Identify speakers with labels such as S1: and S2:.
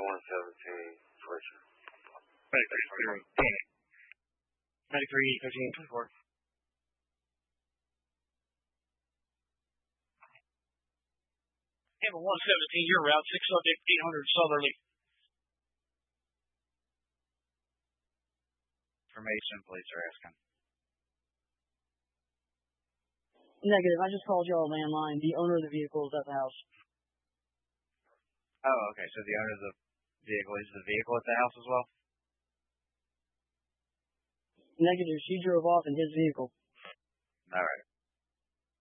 S1: Fletcher.
S2: Medic 3, Medic 3, 13, 24. Hammer 117, your route, 6 subject, 800 southerly.
S3: Information, police are asking.
S4: Negative, I just called y'all landline. The owner of the vehicle is at the house.
S3: Oh, okay, so the owner of the vehicle, is the vehicle at the house as well?
S4: Negative, she drove off in his vehicle.
S3: Alright.